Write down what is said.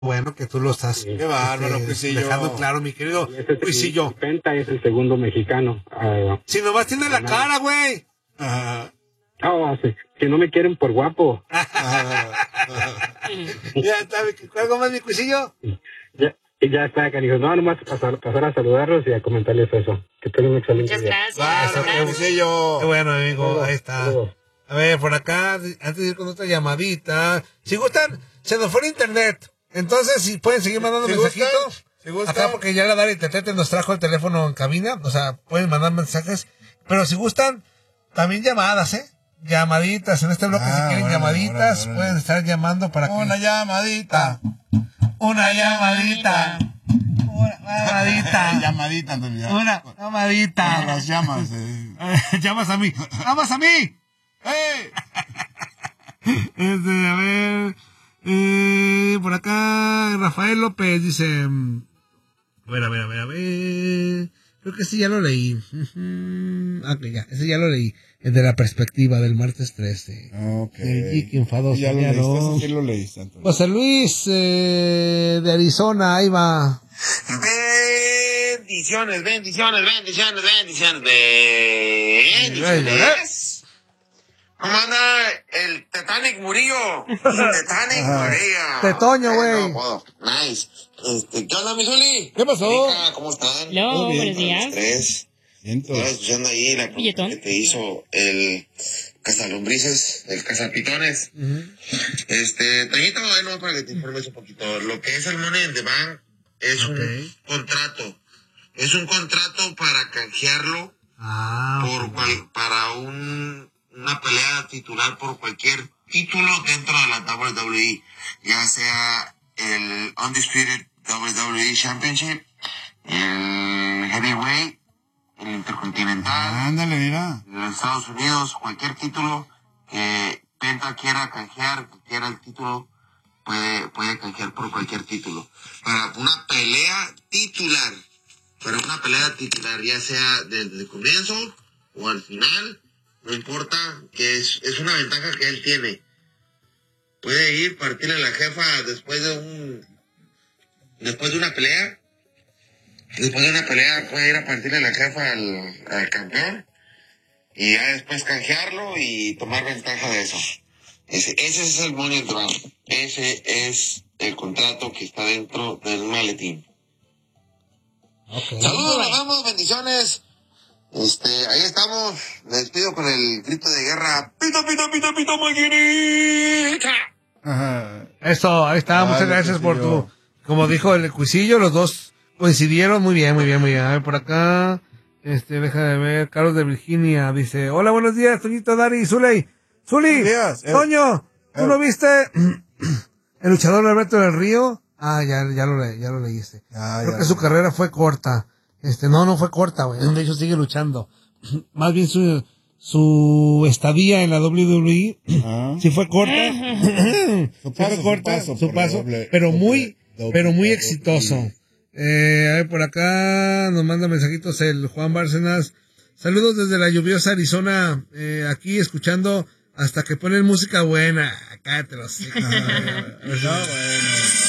Bueno, que tú lo estás Qué bárbaro, Cuisillo. dejando claro, mi querido Cuisillo. Penta es el segundo mexicano. Si nomás tiene la cara, güey. Ajá. Si no me quieren por guapo. Ya está, ¿algo más, mi Cuisillo? Ya está, canijo. No, nomás pasar a saludarlos y a comentarles eso. Que tengan un excelente Muchas día. gracias. Cuisillo. Qué bueno, amigo, ahí está. Saludos. A ver, por acá, antes de ir con otra llamadita. Si gustan, se nos fue el internet. Entonces, si pueden seguir mandando mensajitos. Si gustan. Acá, porque ya la Dari Tetete nos trajo el teléfono en cabina. O sea, pueden mandar mensajes. Pero si gustan, también llamadas, ¿eh? Llamaditas. En este bloque, si quieren llamaditas, pueden estar llamando para que... Una llamadita. Una llamadita. Llamadita, Antonio. Una llamadita. Las llamas. Llamas a mí. ¡Llamas a mí! ¡Hey! A ver, por acá, Rafael López dice, a ver, creo que ese ya lo leí. Ok, ya, ese ya lo leí. El de la perspectiva del martes 13. Ok. El Geek enfadoso. Ya lo leíste, ese sí lo leíste, Antonio. José Luis, de Arizona, ahí va. Bendiciones. ¿Cómo anda el Titanic Murillo? Titanic Murillo. Tetoño, güey. Nice. ¿Qué onda, mi Zuli? ¿Qué pasó? Mica, ¿cómo están? Hello, buenos días. Los tres. Estaba escuchando ahí la pregunta que te hizo el cazalombrices, el cazapitones. Toñito, no, para que te informes un poquito. Lo que es el Money in the Bank es un contrato. Es un contrato para canjearlo para una pelea titular por cualquier título dentro de la WWE, ya sea el Undisputed WWE Championship, el Heavyweight, el Intercontinental, Ándale, mira. en los Estados Unidos, cualquier título que Penta quiera canjear, que quiera el título, puede canjear por cualquier título. Para una pelea titular, ya sea desde el comienzo o al final, no importa, que es una ventaja que él tiene. Puede ir, partirle a la jefa después de una pelea. Después de una pelea puede ir a partirle a la jefa al campeón y ya después canjearlo y tomar ventaja de eso. Ese es el Money in the Bank. Ese es el contrato que está dentro del maletín. Okay. Saludos, nos vemos, bendiciones. Ahí estamos. Me despido con el grito de guerra. Pito, pito, pito, pito, maquinita. Ajá. Eso, ahí está, muchas gracias por tu, como dijo el Cuisillo, los dos coincidieron, muy bien. A ver, por acá, deja de ver, Carlos de Virginia dice, hola, buenos días, Toñito, Dari, Zuli, Buenos días. Toño, ¿tú no viste el luchador Alberto del Río? Ah, ya lo leíste. Creo que su carrera fue corta. No fue corta, güey. De hecho sigue luchando. Más bien su estadía en la WWE sí fue corta. Su paso, pero muy exitoso. A ver, por acá nos manda mensajitos el Juan Bárcenas. Saludos desde la lluviosa Arizona, aquí escuchando hasta que ponen música buena. Cállate los hijos. No, bueno.